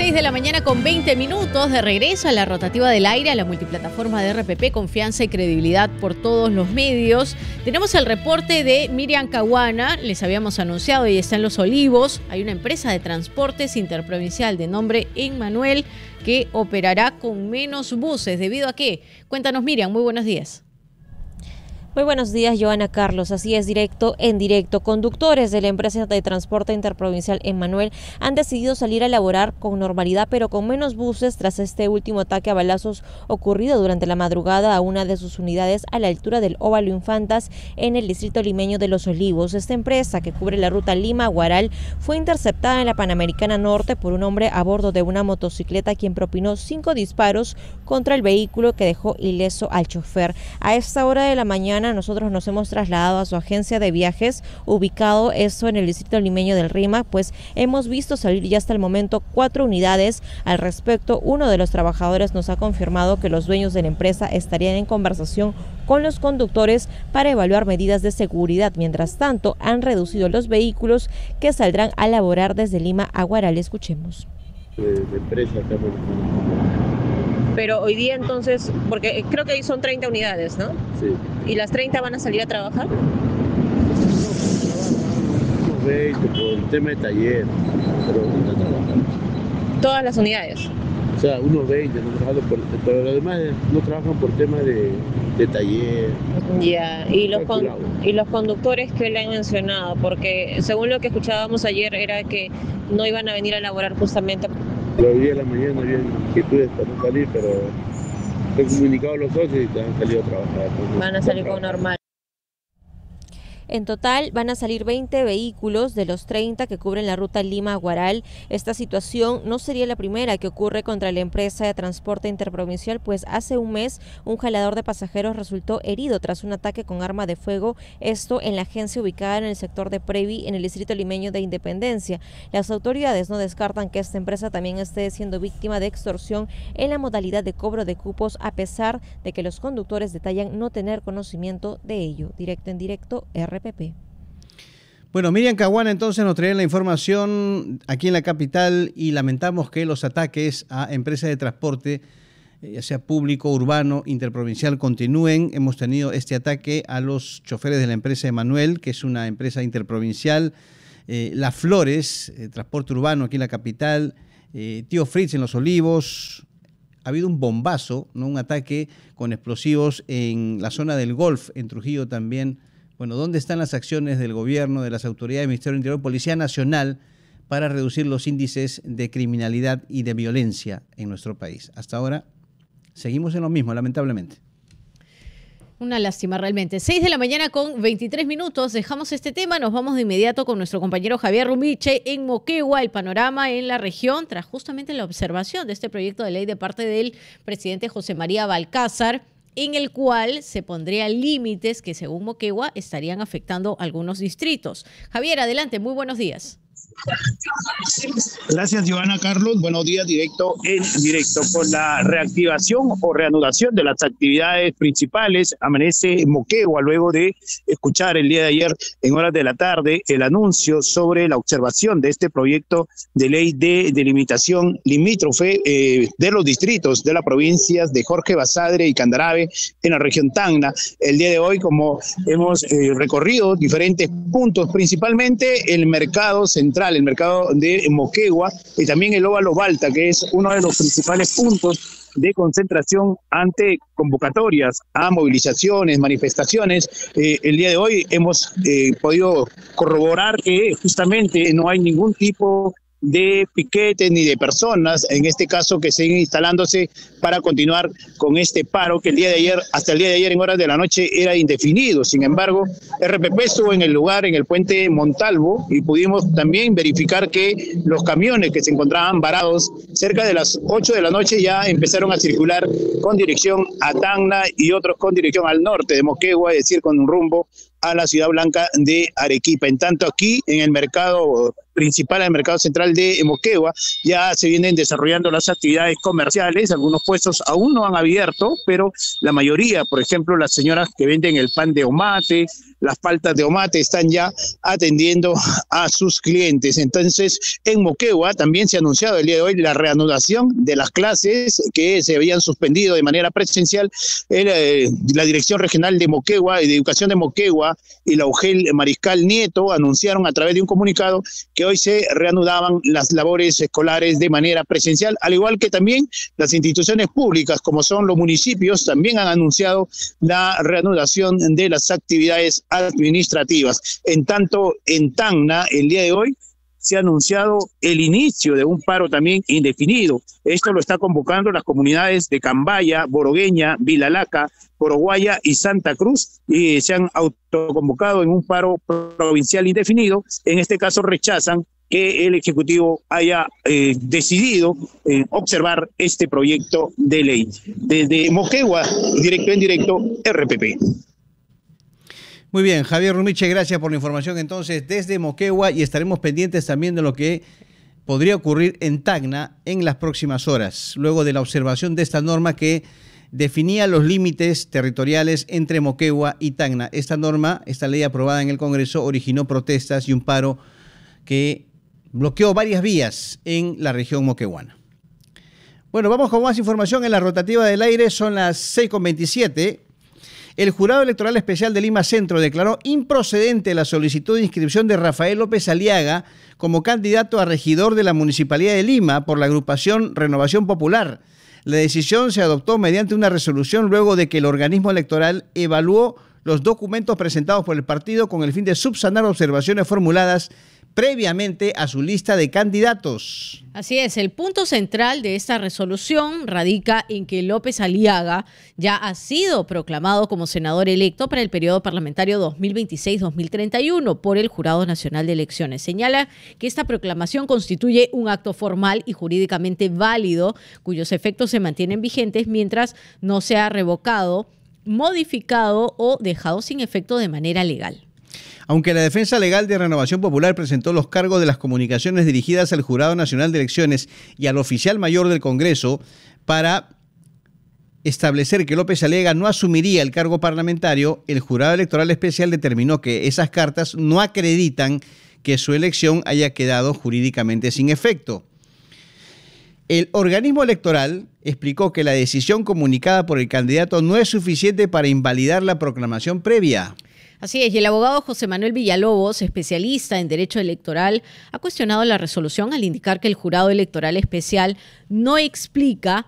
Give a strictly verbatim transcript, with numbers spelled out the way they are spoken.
seis de la mañana con veinte minutos, de regreso a la rotativa del aire, a la multiplataforma de R P P, confianza y credibilidad por todos los medios. Tenemos el reporte de Miriam Caguana, les habíamos anunciado, y está en Los Olivos. Hay una empresa de transportes interprovincial de nombre Emmanuel que operará con menos buses. ¿Debido a qué? Cuéntanos, Miriam, muy buenos días. Muy buenos días, Joana Carlos. Así es, directo en directo. Conductores de la empresa de transporte interprovincial Emmanuel han decidido salir a laborar con normalidad, pero con menos buses tras este último ataque a balazos ocurrido durante la madrugada a una de sus unidades a la altura del Óvalo Infantas en el distrito limeño de Los Olivos. Esta empresa, que cubre la ruta Lima-Huaral, fue interceptada en la Panamericana Norte por un hombre a bordo de una motocicleta, quien propinó cinco disparos contra el vehículo que dejó ileso al chofer. A esta hora de la mañana nosotros nos hemos trasladado a su agencia de viajes, ubicado esto en el distrito limeño del Rímac, pues hemos visto salir ya hasta el momento cuatro unidades. Al respecto, uno de los trabajadores nos ha confirmado que los dueños de la empresa estarían en conversación con los conductores para evaluar medidas de seguridad. Mientras tanto, han reducido los vehículos que saldrán a laborar desde Lima a Huaral. Escuchemos. De, de empresa, estamos... Pero hoy día entonces, porque creo que ahí son treinta unidades, ¿no? Sí. ¿Y las treinta van a salir a trabajar? Unos veinte por el tema de taller, pero no está trabajando. ¿Todas las unidades? O sea, unos veinte, no trabajando por, pero los demás no trabajan por tema de, de taller. Ya, y los, con, y los conductores que le han mencionado, porque según lo que escuchábamos ayer era que no iban a venir a laborar justamente. Pero hoy día en la mañana había inquietudes para no salir, pero he comunicado a los socios y han salido a trabajar. Entonces, van a salir con normal. En total van a salir veinte vehículos de los treinta que cubren la ruta Lima-Huaral. Esta situación no sería la primera que ocurre contra la empresa de transporte interprovincial, pues hace un mes un jalador de pasajeros resultó herido tras un ataque con arma de fuego, esto en la agencia ubicada en el sector de Previ, en el distrito limeño de Independencia. Las autoridades no descartan que esta empresa también esté siendo víctima de extorsión en la modalidad de cobro de cupos, a pesar de que los conductores detallan no tener conocimiento de ello. Directo en directo, R P P. Bueno, Miriam Caguana entonces nos trae la información aquí en la capital, y lamentamos que los ataques a empresas de transporte, ya sea público, urbano, interprovincial, continúen. Hemos tenido este ataque a los choferes de la empresa Emmanuel, que es una empresa interprovincial, eh, Las Flores, eh, transporte urbano aquí en la capital, eh, Tío Fritz en Los Olivos. Ha habido un bombazo, ¿no? Un ataque con explosivos en la zona del Golf, en Trujillo también. Bueno, ¿dónde están las acciones del gobierno, de las autoridades del Ministerio del Interior, Policía Nacional, para reducir los índices de criminalidad y de violencia en nuestro país? Hasta ahora seguimos en lo mismo, lamentablemente. Una lástima realmente. seis de la mañana con veintitrés minutos. Dejamos este tema, nos vamos de inmediato con nuestro compañero Javier Rumiche en Moquegua, el panorama en la región, tras justamente la observación de este proyecto de ley de parte del presidente José María Balcázar, en el cual se pondrían límites que, según Moquegua, estarían afectando algunos distritos. Javier, adelante, muy buenos días. Gracias, Joana Carlos. Buenos días, directo en directo. Con la reactivación o reanudación de las actividades principales, amanece Moquegua luego de escuchar el día de ayer, en horas de la tarde, el anuncio sobre la observación de este proyecto de ley de delimitación limítrofe eh, de los distritos de las provincias de Jorge Basadre y Candarave en la región Tacna. El día de hoy, como hemos eh, recorrido diferentes puntos, principalmente el mercado central, el mercado de Moquegua, y también el Óvalo Balta, que es uno de los principales puntos de concentración ante convocatorias a movilizaciones, manifestaciones. Eh, el día de hoy hemos eh, podido corroborar que justamente no hay ningún tipo de piquetes ni de personas, en este caso, que siguen instalándose para continuar con este paro que el día de ayer, hasta el día de ayer en horas de la noche, era indefinido. Sin embargo, R P P estuvo en el lugar, en el puente Montalvo, y pudimos también verificar que los camiones que se encontraban varados cerca de las ocho de la noche ya empezaron a circular con dirección a Tacna y otros con dirección al norte de Moquegua, es decir, con un rumbo a la Ciudad Blanca de Arequipa. En tanto, aquí en el mercado principal, el mercado central de Moquegua, ya se vienen desarrollando las actividades comerciales. Algunos puestos aún no han abierto, pero la mayoría, por ejemplo, las señoras que venden el pan de omate, las paltas de omate, están ya atendiendo a sus clientes. Entonces, en Moquegua también se ha anunciado el día de hoy la reanudación de las clases que se habían suspendido de manera presencial. El, eh, la Dirección Regional de Moquegua y de Educación de Moquegua y la U G E L Mariscal Nieto anunciaron a través de un comunicado que hoy se reanudaban las labores escolares de manera presencial, al igual que también las instituciones públicas, como son los municipios, también han anunciado la reanudación de las actividades administrativas. En tanto, en Tacna, el día de hoy, se ha anunciado el inicio de un paro también indefinido. Esto lo está convocando las comunidades de Cambaya, Borogueña, Vilalaca, Coroguaya y Santa Cruz, y se han autoconvocado en un paro provincial indefinido. En este caso rechazan que el Ejecutivo haya eh, decidido eh, observar este proyecto de ley. Desde Moquegua, directo en directo, R P P. Muy bien, Javier Rumiche, gracias por la información entonces desde Moquegua, y estaremos pendientes también de lo que podría ocurrir en Tacna en las próximas horas, luego de la observación de esta norma que definía los límites territoriales entre Moquegua y Tacna. Esta norma, esta ley aprobada en el Congreso, originó protestas y un paro que bloqueó varias vías en la región moqueguana. Bueno, vamos con más información en la rotativa del aire, son las seis con veintisiete. El Jurado Electoral Especial de Lima Centro declaró improcedente la solicitud de inscripción de Rafael López Aliaga como candidato a regidor de la Municipalidad de Lima por la agrupación Renovación Popular. La decisión se adoptó mediante una resolución luego de que el organismo electoral evaluó los documentos presentados por el partido con el fin de subsanar observaciones formuladas previamente a su lista de candidatos. Así es, el punto central de esta resolución radica en que López Aliaga ya ha sido proclamado como senador electo para el periodo parlamentario dos mil veintiséis a dos mil treinta y uno por el Jurado Nacional de Elecciones. Señala que esta proclamación constituye un acto formal y jurídicamente válido, cuyos efectos se mantienen vigentes mientras no sea revocado, modificado o dejado sin efecto de manera legal. Aunque la Defensa Legal de Renovación Popular presentó los cargos de las comunicaciones dirigidas al Jurado Nacional de Elecciones y al oficial mayor del Congreso para establecer que López Aliaga no asumiría el cargo parlamentario, el Jurado Electoral Especial determinó que esas cartas no acreditan que su elección haya quedado jurídicamente sin efecto. El organismo electoral explicó que la decisión comunicada por el candidato no es suficiente para invalidar la proclamación previa. Así es, y el abogado José Manuel Villalobos, especialista en derecho electoral, ha cuestionado la resolución al indicar que el Jurado Electoral Especial no explica